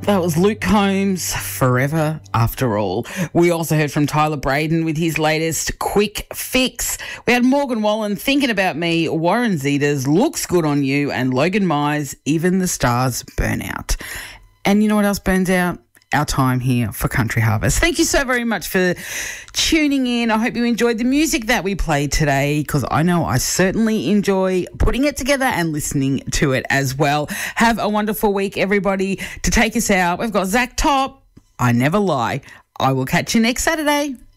That was Luke Combs, Forever After All. We also heard from Tyler Braden with his latest Quick Fix. We had Morgan Wallen, Thinking About Me, Warren Zeta's Looks Good on You, and Logan Myers, Even the Stars Burn Out. And you know what else burns out? Our time here for Country Harvest. Thank you so very much for tuning in. I hope you enjoyed the music that we played today, because I know I certainly enjoy putting it together and listening to it as well. Have a wonderful week, everybody. To take us out, we've got Zach Top, I Never Lie. I will catch you next Saturday.